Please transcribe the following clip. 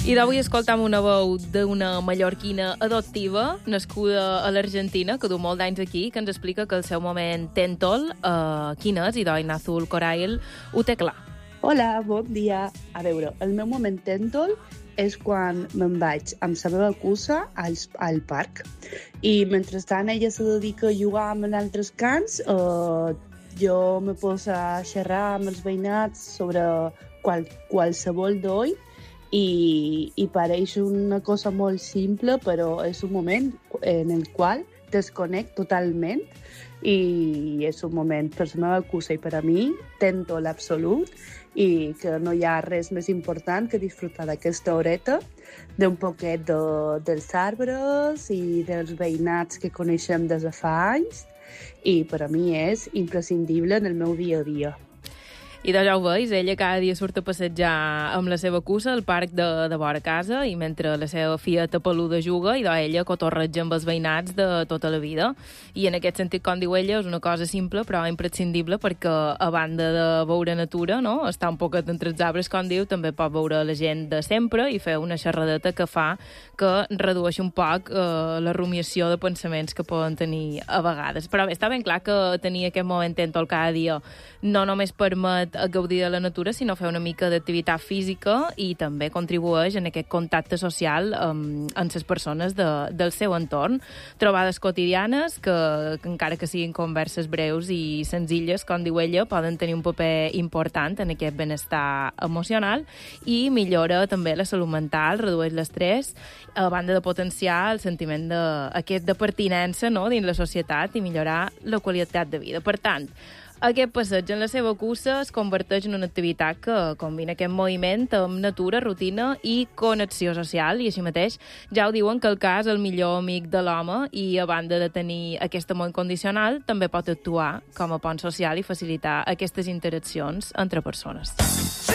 I d'avui escoltam una veu d'una mallorquina adoptiva, nascuda a l'Argentina, que du molt d'anys aquí, que ens explica que el seu moment tèntol, quin és, i d'Oina Azul Corail ho té clar. Hola, bon dia. A veure, el meu moment tèntol és quan me'n vaig amb la meva cussa al parc. I mentrestant ella se dedica a jugar amb altres cans, jo me poso a xerrar amb els veïnats sobre qualsevol doll i pareix una cosa molt simple, però és un moment en el qual desconec totalment i és un moment per la meva cussa i per a mi tèntol absolut i que no hi ha res més important que disfrutar d'aquesta horeta d'un poquet dels arbres i dels veïnats que coneixem des de fa anys i per a mi és imprescindible en el meu dia a dia. I doncs ja ho veus, ella cada dia surt a passejar amb la seva cussa al parc de vora casa i mentre la seva fieta peluda juga i ella cotorreja amb els veïnats de tota la vida. I en aquest sentit, com diu ella, és una cosa simple però imprescindible perquè a banda de veure natura, no? Estar un poquet entre els arbres, com diu, també pot veure la gent de sempre i fer una xerradeta que fa que redueixi un poc la rumiació de pensaments que poden tenir a vegades. Però bé, està ben clar que tenir aquest moment tèntol cada dia no només permet a gaudir de la natura, sinó fer una mica d'activitat física i també contribueix en aquest contacte social amb les persones del seu entorn. Trobades quotidianes que encara que siguin converses breus i senzilles, com diu ella, poden tenir un paper important en aquest benestar emocional i millora també la salut mental, redueix l'estrès, a banda de potenciar el sentiment de pertinença, no?, dins la societat i millorar la qualitat de vida. Per tant, aquest passeig en la seva cussa es converteix en una activitat que combina aquest moviment amb natura, rutina i connexió social. I així mateix ja ho diuen que el cas és el millor amic de l'home i a banda de tenir aquest amor incondicional també pot actuar com a pont social i facilitar aquestes interaccions entre persones.